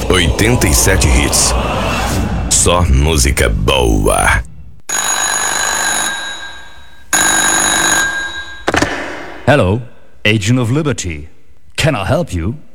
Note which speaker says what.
Speaker 1: 87 hits. Só música boa.
Speaker 2: Hello, Agent of Liberty. Can I help you?